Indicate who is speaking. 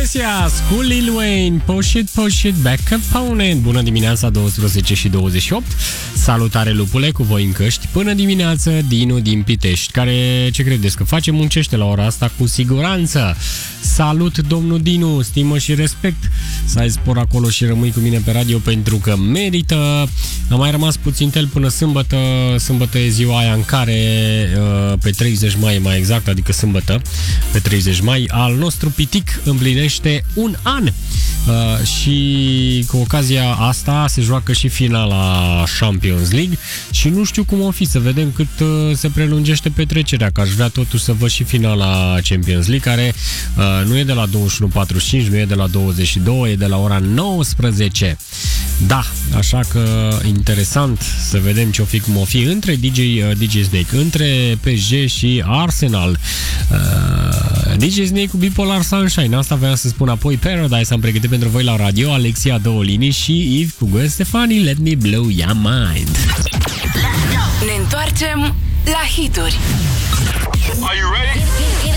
Speaker 1: Iglesias cu Lil Wayne, Push It, Back Opponent. Bună dimineața, 12 și 28. Salutare, lupule, cu voi în căști. Până dimineață, Dinu din Pitești, care, ce credeți, că face, muncește la ora asta cu siguranță. Salut, domnul Dinu, stimă și respect. Să ai spor acolo și rămâi cu mine pe radio pentru că merită. A mai rămas puțin tel până sâmbătă. Sâmbătă e ziua aia în care, pe 30 mai mai exact, adică sâmbătă, pe 30 mai, al nostru pitic împlinește un an. Și cu ocazia asta se joacă și finala Champions League și nu știu cum o fi, să vedem cât se prelungește petrecerea, că aș vrea totuși să văd și finala Champions League, care nu e de la 21:45, nu e de la 22, e de la ora 19. Da, așa că interesant să vedem ce o fi cum o fi între DJ Snake, între PSG și Arsenal. DJ Snake cu Bipolar Sunshine, asta voiam să spun apoi. Paradise am pregătit pentru voi la radio, Alexia Douălini și Yves cu Gwen Stefani, Let Me Blow Your Mind.
Speaker 2: Ne întoarcem la hituri.
Speaker 3: Are you ready?